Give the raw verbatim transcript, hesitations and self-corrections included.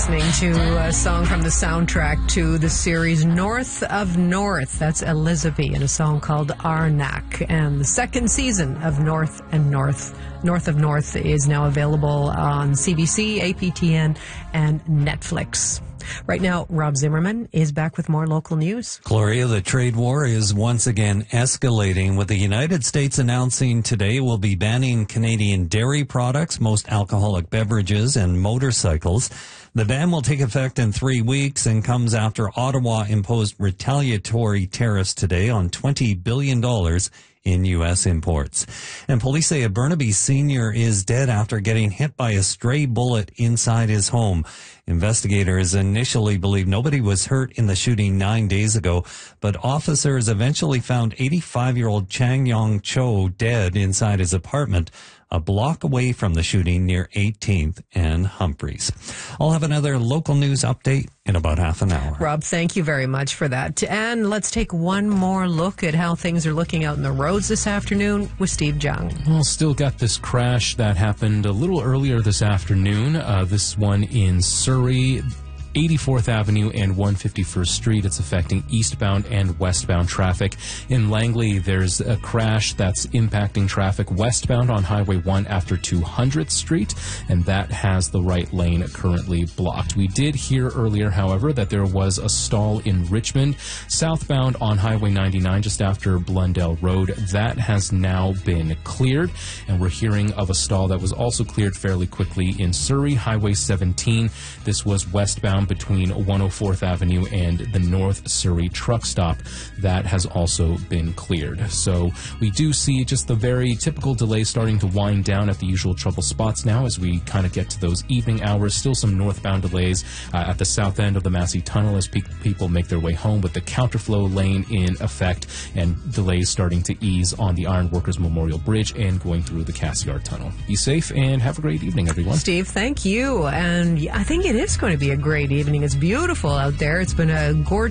listening to a song from the soundtrack to the series North of North. That's Elizabeth and a song called Arnak. And the second season of North and North, North of North is now available on C B C, A P T N, and Netflix. Right now, Rob Zimmerman is back with more local news. Gloria, the trade war is once again escalating, with the United States announcing today will be banning Canadian dairy products, most alcoholic beverages, and motorcycles. The ban will take effect in three weeks and comes after Ottawa imposed retaliatory tariffs today on twenty billion dollars in U S imports. And police say a Burnaby senior is dead after getting hit by a stray bullet inside his home. Investigators initially believed nobody was hurt in the shooting nine days ago, but officers eventually found eighty-five-year-old Chang Yong Cho dead inside his apartment, a block away from the shooting near eighteenth and Humphreys. I'll have another local news update in about half an hour. Rob, thank you very much for that. And let's take one more look at how things are looking out in the roads this afternoon with Steve Jung. Well, still got this crash that happened a little earlier this afternoon. Uh, this one in Surrey, eighty-fourth Avenue and one hundred fifty-first Street. It's affecting eastbound and westbound traffic. In Langley, there's a crash that's impacting traffic westbound on Highway one after two hundredth Street, and that has the right lane currently blocked. We did hear earlier, however, that there was a stall in Richmond, southbound on Highway ninety-nine, just after Blundell Road. That has now been cleared, and we're hearing of a stall that was also cleared fairly quickly in Surrey, Highway seventeen. This was westbound between one hundred fourth Avenue and the North Surrey truck stop. That has also been cleared. So we do see just the very typical delays starting to wind down at the usual trouble spots now as we kind of get to those evening hours. Still some northbound delays uh, at the south end of the Massey Tunnel as pe- people make their way home, with the counterflow lane in effect, and delays starting to ease on the Ironworkers Memorial Bridge and going through the Cassiar Tunnel. Be safe and have a great evening, everyone. Steve, thank you. And I think it is going to be a great evening. It's beautiful out there. It's been a gorgeous